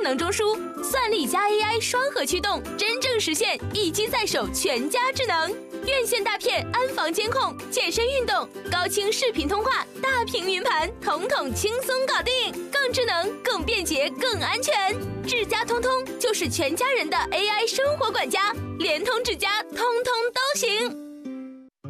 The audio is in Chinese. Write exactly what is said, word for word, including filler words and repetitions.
能中枢，算力加 A I 双核驱动，真正实现一机在手，全家智能。院线大片安防监控，健身运动、高清视频通话、大屏云盘，统统轻松搞定，更智能、更便捷、更安全。智家通通就是全家人的 A I 生活管家，联通智家，通通都行。